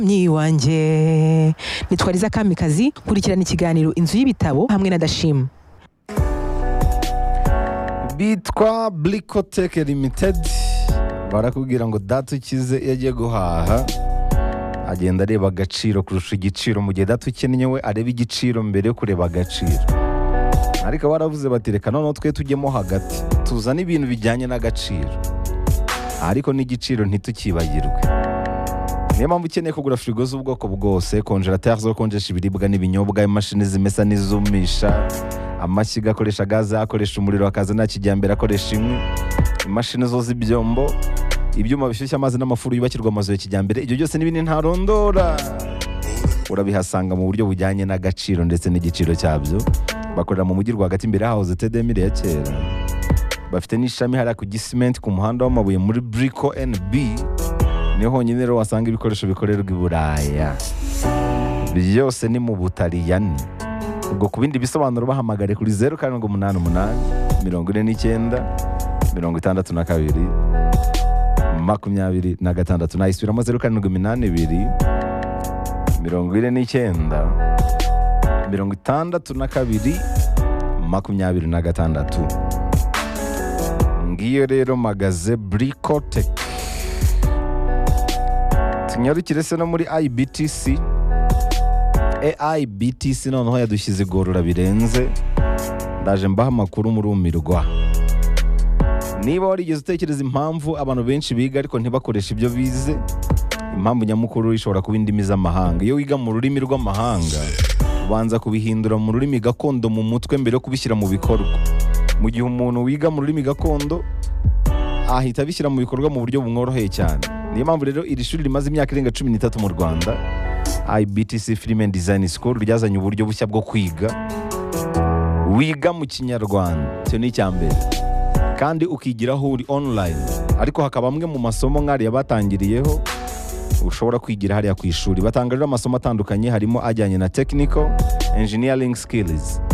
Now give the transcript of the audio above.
myi wanjye nitwariza Kamikazi. Kurikirana ikiganiro Inzu y'Ibitabo hamwe na Dashim. bitwa Blicotech Limited barakubwira ngo data ukize iyo agiye guhaha agenda areba agaciro kurusha igiciro, mu gihe data ukennye we areba igiciro mbere yo kureba agaciro. Ariko baravuze bati reka noneho twe tujyemo hagati tuzane ibintu bijyanye n'agaciro ariko n'igiciro ntitukibagirwe. Niyo mpamvu ukeneye kugura firigo z'ubwoko bwose, konjerateri zo konjesha ibiribwa n'ibinyobwa, imashini zimesa n'izumisha, amashyiga akoresha gaze, akoresha umuriro, akaza nta kijyambere akoresha inkwi, imashini zo z'ibyombo, ibyuma bishyushya amazi n'amafuru yubakirwa amazu ya kijyambere, ibyo byose n'ibindi ntarondora urabihasanga mu buryo bujyanye n'agaciro ndetse n'igiciro cyabyo. Bakorera mu mujyi rwagati imbere yahoze Tedemire ya kera. Bafite n'ishami hariya ku Gisimenti ku muhanda w'amabuye muri Brico NB. Niho honyine rero wasanga ibikoresho bikorerwa i Buraya. Byose ni mu Butaliyani. Ubwo ku bindi bisobanuro bahamagare kuri 0788 49 62 26. Nayisubiramo 0782 49 62 26. Ngiyo rero magaze Blicotech. Tunyarukire se no muri IBTC. IBTC noneho yadushyize igorora birenze. Ndaje mbaha amakuru murumirwa. Niba warigeze utekereza impamvu abantu benshi biga ariko ntibakoresha ibyo bize, impamvu nyamukuru ishobora kuba indimi z'amahanga. Iyo wiga mu rurimi rw'amahanga ubanza kubihindura mu rurimi gakondo mu mutwe mbere yo kubishyira mu bikorwa. Mu gihe umuntu wiga mu rurimi gakondo ahita abishyira mu bikorwa mu buryo bumworoheye cyane. Niyo mpamvu rero iri shuri rimaze imyaka irenga 13 mu Rwanda, IBTC Film and Design School, ryazanye uburyo bushya bwo kwiga. Wiga mu Kinyarwanda, cyo ni icyambere, kandi ukigiraho uri online. Ariko hakaba amwe mu masomo nk'ari yabatangiriyeho ushobora kwigira hariya ku ishuri. Batangarira amasomo atandukanye harimo ajyanye na technical engineering skills,